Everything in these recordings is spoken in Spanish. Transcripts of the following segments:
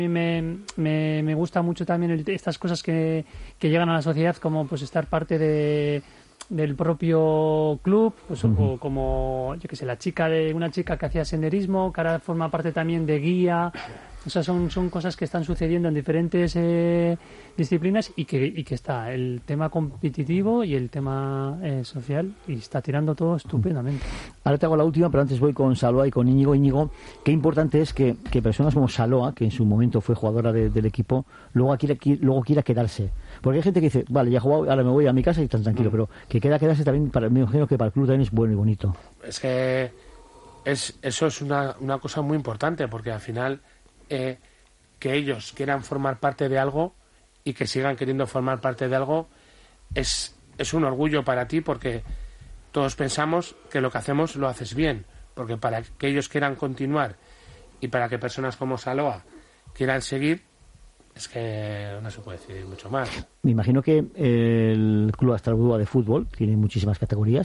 Me gusta mucho también estas cosas que llegan a la sociedad, como pues estar parte del propio club, pues, o como, yo que sé, una chica que hacía senderismo, que ahora forma parte también de guía. O sea, son cosas que están sucediendo en diferentes disciplinas y que está el tema competitivo y el tema social, y está tirando todo estupendamente. Ahora te hago la última, pero antes voy con Saloa y con Íñigo. Íñigo, qué importante es que personas como Saloa, que en su momento fue jugadora del equipo, luego quiera quedarse. Porque hay gente que dice, vale, ya he jugado, ahora me voy a mi casa y tan tranquilo, pero que quiera quedarse también, me imagino que para el club también es bueno y bonito. Es que eso es una cosa muy importante, porque al final que ellos quieran formar parte de algo y que sigan queriendo formar parte de algo es un orgullo para ti, porque todos pensamos que lo que hacemos lo haces bien, porque para que ellos quieran continuar y para que personas como Saloa quieran seguir, es que no se puede decir mucho más. Me imagino que el Club Astrabudúa de fútbol tiene muchísimas categorías.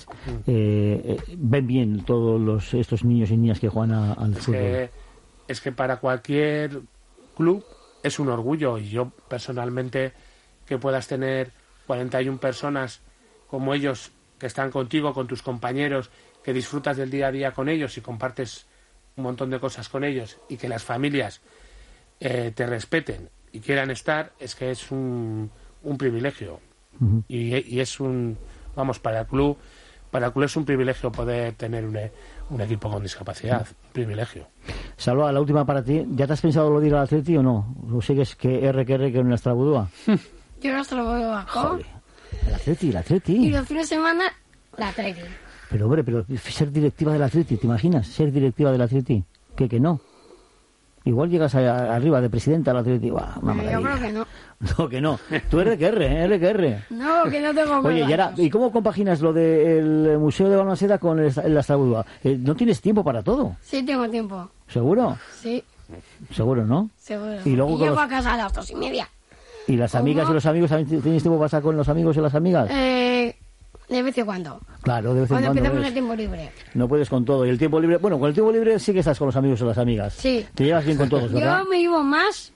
Ven bien todos estos niños y niñas que juegan al fútbol. Es que para cualquier club es un orgullo, y yo personalmente, que puedas tener 41 personas como ellos que están contigo, con tus compañeros, que disfrutas del día a día con ellos y compartes un montón de cosas con ellos, y que las familias te respeten y quieran estar, es que es un privilegio. Y es para el club es un privilegio poder tener un equipo con discapacidad, un privilegio. Salva, la última para ti. ¿Ya te has pensado lo de ir al Atleti o no? ¿O sigues que que en Astrabudúa? Yo en Astrabudúa. El Atleti. Y los fines de semana, el Atleti. Pero hombre, ser directiva del Atleti, ¿te imaginas? Ser directiva del Atleti. Que no. Igual llegas arriba de presidenta del Atleti. Yo creo que no. No, que no. Tú eres RQR. No, que no tengo. Oye, ¿y cómo compaginas lo del Museo de Balmaseda con el Astrabudúa? ¿No tienes tiempo para todo? Sí, tengo tiempo. ¿Seguro? Sí. Seguro, ¿no? Seguro. Y luego llego a casa a las 2:30. ¿Y las amigas y los amigos? ¿Tienes tiempo para estar con los amigos y las amigas? De vez en cuando. Claro, de vez en cuando. Cuando empezamos el tiempo libre. No puedes con todo. Y el tiempo libre, bueno, con el tiempo libre sí que estás con los amigos o las amigas. Sí. Te llevas bien con todos, ¿verdad? Yo me llevo más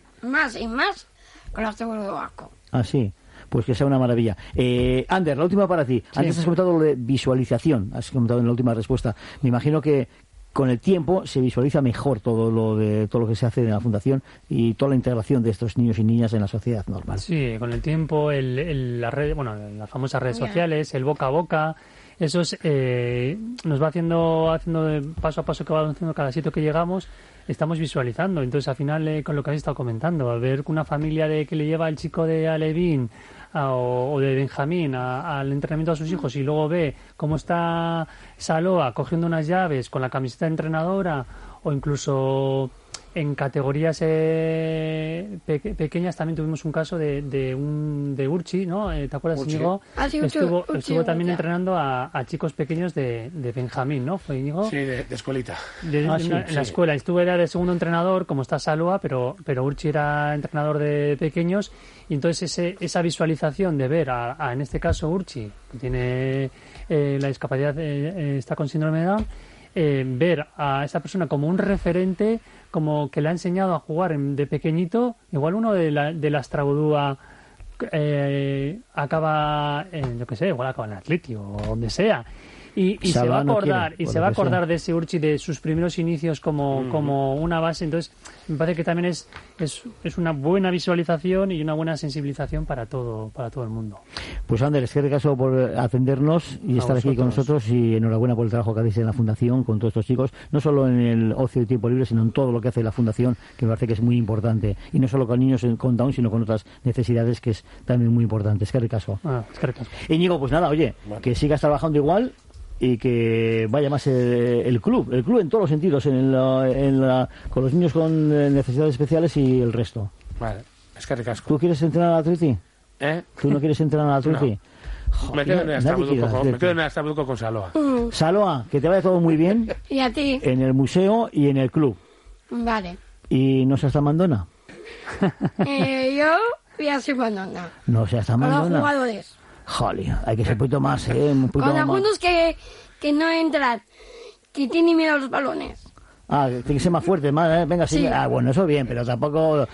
con los seguros de Vasco. Ah, sí. Pues que sea una maravilla. Ander, la última para ti. Sí. Antes has comentado lo de visualización. Has comentado en la última respuesta. Me imagino que con el tiempo se visualiza mejor todo lo que se hace en la fundación y toda la integración de estos niños y niñas en la sociedad normal. Sí, con el tiempo, las famosas redes sociales, el boca a boca, eso nos va haciendo paso a paso que va haciendo cada sitio que llegamos, estamos visualizando. Entonces, al final, con lo que has estado comentando, al ver que una familia que le lleva el chico de Alevín o de Benjamín al entrenamiento a sus hijos, y luego ve cómo está Saloa cogiendo unas llaves con la camiseta de entrenadora, o incluso en categorías pequeñas también tuvimos un caso de Urchi, ¿no? ¿Te acuerdas, Íñigo? Sí, estuvo también entrenando a chicos pequeños de Benjamín, ¿no? ¿Fue, Íñigo? Sí, de escuelita. En la escuela. Era de segundo entrenador, como está Saloa, pero Urchi era entrenador de pequeños, y entonces esa visualización de ver en este caso Urchi, que tiene la discapacidad, está con síndrome de Down, ver a esa persona como un referente, como que le ha enseñado a jugar de pequeñito. Igual uno de la Astrabudúa acaba igual acaba en Atleti o donde sea, y se va a acordar de ese Urchi, de sus primeros inicios como una base. Entonces me parece que también es una buena visualización y una buena sensibilización para todo el mundo. Pues Ander, es que caso por atendernos y estar aquí con nosotros, y enhorabuena por el trabajo que hacéis en la Fundación con todos estos chicos, no solo en el ocio y tiempo libre, sino en todo lo que hace la Fundación, que me parece que es muy importante, y no solo con niños con Down, sino con otras necesidades, que es también muy importante. Es que ricasco. Íñigo, pues nada, oye, que sigas trabajando igual y que vaya más el club en todos los sentidos, con los niños con necesidades especiales y el resto. Vale, es que ricasco. ¿Tú quieres entrenar al Atleti? ¿Tú no quieres entrenar al Atleti? No. Me quedo en el Astrabudúa con Saloa. Saloa, que te vaya todo muy bien. Y a ti. En el museo y en el club. Vale. ¿Y no seas tan mandona? Yo voy a ser mandona. No seas tan mandona. Con los jugadores. Jolly, hay que ser un poquito más, un poquito con más. algunos que no entran, que tienen miedo a los balones. Tiene que ser más fuerte, más, venga, sí. Sí. Bueno, eso bien, pero tampoco